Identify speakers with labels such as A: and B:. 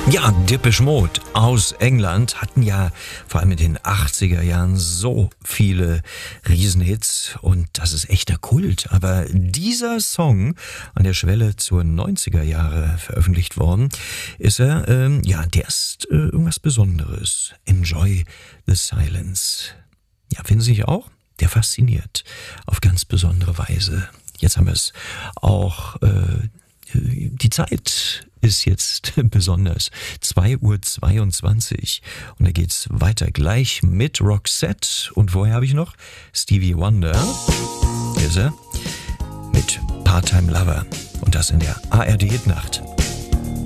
A: Ja, Depeche Mode aus England hatten ja vor allem in den 80er Jahren so viele Riesenhits und das ist echter Kult. Aber dieser Song, an der Schwelle zur 90er Jahre veröffentlicht worden, ist der ist irgendwas Besonderes. Enjoy the Silence. Ja, finden Sie nicht auch? Der fasziniert auf ganz besondere Weise. Jetzt haben wir es auch, die Zeit ist jetzt besonders. 2:22 Uhr. Und da geht's weiter gleich mit Roxette. Und vorher habe ich noch Stevie Wonder. Hier ist er. Mit Part-Time Lover. Und das in der ARD Hitnacht.